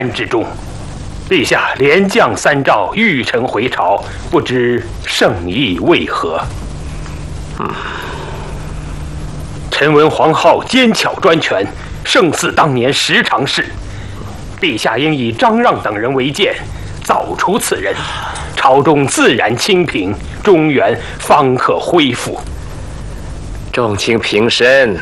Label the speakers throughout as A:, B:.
A: 之中。陛下连降3诏，御臣回朝，不知圣意为何？臣闻黄皓奸巧专权，胜似当年10常侍。陛下应以张让等人为鉴，早除此人，朝中自然清平，中原方可恢复。
B: 众卿平身。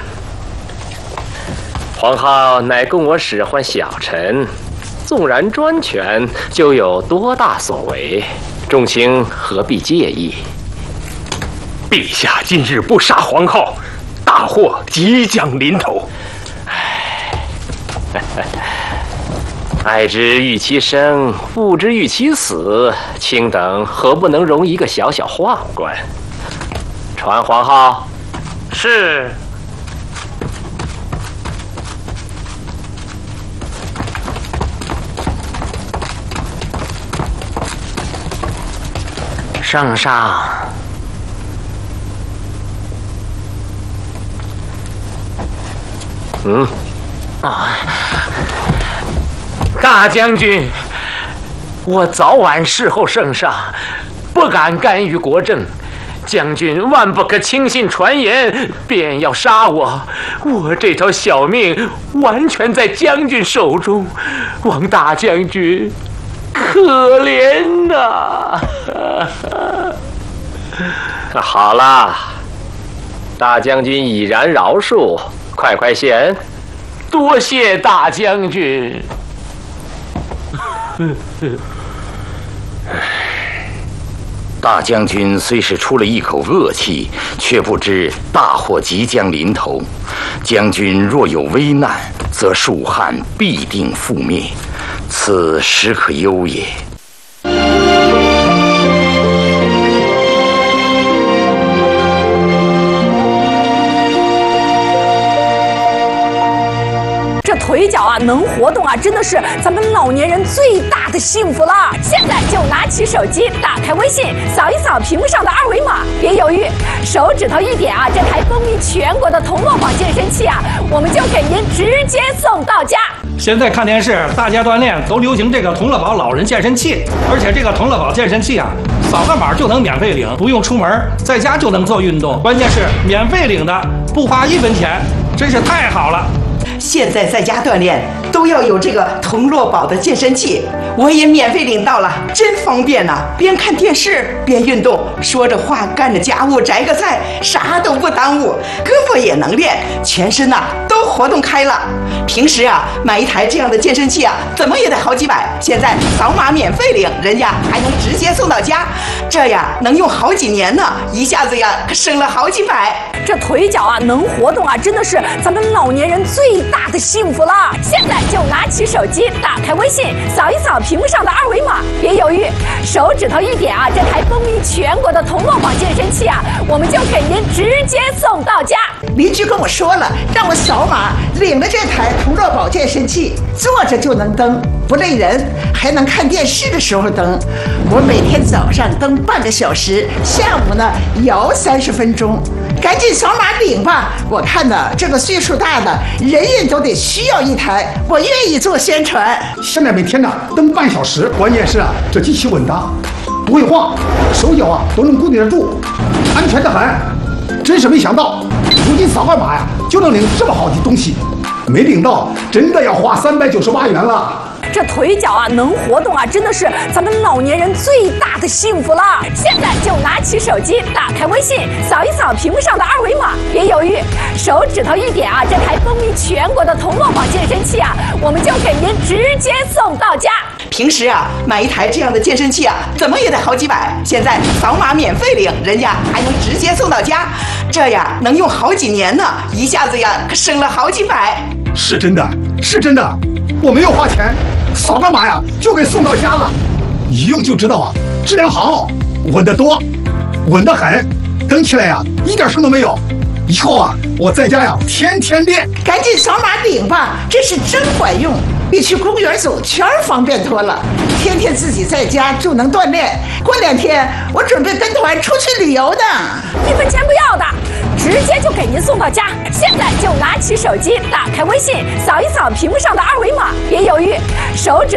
B: 黄皓乃供我使唤小臣，纵然专权，就有多大所为？众卿何必介意？
A: 陛下今日不杀黄皓，大祸即将临头。
B: 爱之欲其生，恶之欲其死。卿等何不能容一个小小宦官？传黄皓。
A: 是。
C: 圣上，大将军，我早晚侍候圣上，不敢干预国政。将军万不可轻信传言，便要杀我。我这条小命完全在将军手中，望大将军可怜呐！
B: 好了，大将军已然饶恕，快献。
C: 多谢大将军。
D: 大将军虽是出了一口恶气，却不知大祸即将临头。将军若有危难，则蜀汉必定覆灭，此时可忧也。
E: 这腿脚啊，能活动啊，真的是咱们老年人最大的幸福了。现在就拿起手机，打开微信，扫一扫屏幕上的2维码，别犹豫，手指头一点啊，这台风靡全国的铜锣宝健身器啊，我们就给您直接送到家。
F: 现在看电视，大家锻炼都流行这个同乐宝老人健身器，而且这个同乐宝健身器啊，扫个码就能免费领，不用出门，在家就能做运动，关键是免费领的，不花1分钱，真是太好了。
G: 现在在家锻炼都要有这个同乐宝的健身器，我也免费领到了，真方便呐！边看电视边运动，说着话干着家务，摘个菜，啥都不耽误，胳膊也能练，全身呐都活动开了。平时啊买一台这样的健身器啊，怎么也得好几百，现在扫码免费领，人家还能直接送到家，这呀能用好几年呢，一下子呀可省了好几百。
E: 这腿脚啊能活动啊，真的是咱们老年人最大的幸福了。现在就拿起手机，打开微信，扫一扫屏幕上的2维码，别犹豫，手指头一点啊，这台风靡全国的铜锣宝健身器啊，我们就给您直接送到家。
G: 邻居跟我说了，让我扫码领了这台同乐宝健身器，坐着就能蹬，不累人，还能看电视的时候蹬。我每天早上蹬半个小时，下午呢摇30分钟。赶紧扫码领吧！我看呢，这个岁数大的人人都得需要一台，我愿意做宣传。
H: 现在每天呢蹬半小时，关键是啊，这机器稳当，不会晃，手脚啊都能固定得住，安全得很。真是没想到，如今扫个码呀就能领这么好的东西，没领到真的要花398元了。
E: 这腿脚啊能活动啊，真的是咱们老年人最大的幸福了。现在就拿起手机，打开微信，扫一扫屏幕上的2维码，别犹豫，手指头一点啊，这台风靡全国的铜锣宝健身器啊，我们就给您直接送到家。
G: 平时啊买一台这样的健身器啊，怎么也得好几百，现在扫码免费领，人家还能直接送到家，这呀能用好几年呢，一下子呀可省了好几百。
H: 是真的，是真的，我没有花钱，扫个码呀就给送到家了，一用就知道啊，质量好，稳得多，稳得很，蹬起来呀一点声都没有。以后啊我在家呀天天练。
G: 赶紧扫码领吧，这是真管用，比去公园走圈方便多了。天天自己在家就能锻炼，过2天我准备跟团出去旅游呢
E: ，1分钱不要的，直接就给您送到家。现在就拿起手机，打开微信，扫一扫屏幕上的2维码，别犹豫，手指